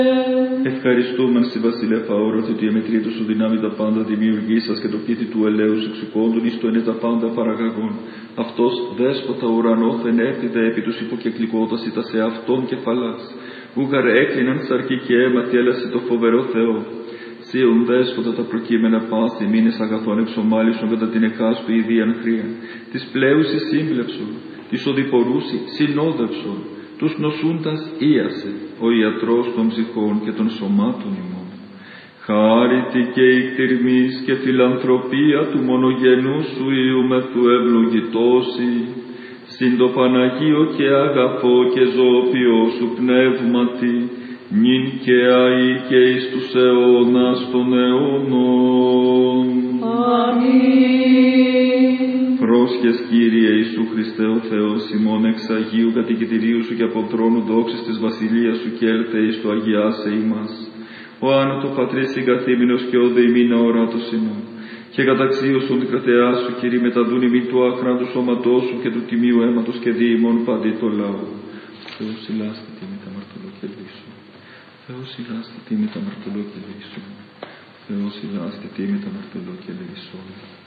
Ευχαριστούμεν στη βασιλεύα όρωτη του Εμετρίτου σου δυνάμει τα πάντα δημιουργήσας και το πίθη του ελέους εξουκόντων εις το είναι τα πάντα παραγαγών. Αυτός δέσποτα ουρανόθεν έπιδε επί τους υποκεκλικότας ήταν σε αυτόν κεφαλάς. Ούγαρ έκλειναν σαρκή και αίμα τέλασε το φοβερό Θεό. Σίουν δέσποτα τα προκείμενα πάση μήνες αγαθών εξομάλισον κατά την εκάστου ιδίαν χρήαν. Τις πλέουσι σύμπλεψον, τις οδηπορούσι συνόδευσον. Τους νοσούντας ίασε, ο ιατρός των ψυχών και των σωμάτων ημών. Χάριτη και ικτηρμής και φιλανθρωπία του μονογενού σου Υιού μεθού ευλογητώσει, συν το Παναγίο και αγαθό και ζωοποιό σου πνεύματι, νυν και αεί και εις τους αιώνας των αιώνων. Αμήν. Πρόσχες Κύριε Ιησού Χριστέ ο Θεός ημών εξ Αγίου κατοικητηρίου σου και από θρόνου δόξης της βασιλείας σου και έλθε εις το αγιάσε ημάς. Ο άνωτο Πατρίς συγκαθήμενος και ο δε ημίνα οράτος ημών. Και καταξίωσον την κρατεά σου Κύριε μεταδούν ημίν του άχραντου σώματός σου και του τιμίου αίματος και δι ημών παντί το λαό. Θεός ηλάστη τίμη τα μαρτωλό και λύσου. Θεός ηλάστη τίμη τα μαρτωλό και λύσου. Θεός ηλάστη τίμη τα μαρτωλό και λύσου.